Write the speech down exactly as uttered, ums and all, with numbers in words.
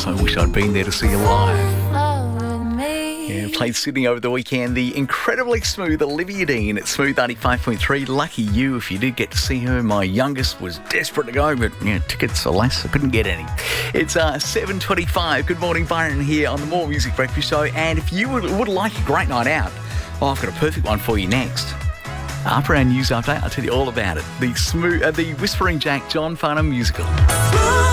I wish I'd been there to see you live. Yeah, played Sydney over the weekend. The incredibly smooth Olivia Dean at Smooth ninety-five point three. Lucky you if you did get to see her. My youngest was desperate to go, but yeah, tickets, alas, I couldn't get any. It's uh, seven twenty-five. Good morning, Byron here on the More Music Breakfast Show. And if you would, would like a great night out, well, I've got a perfect one for you next. After our news update, I'll tell you all about it. The smooth, uh, the Whispering Jack, John Farnham musical.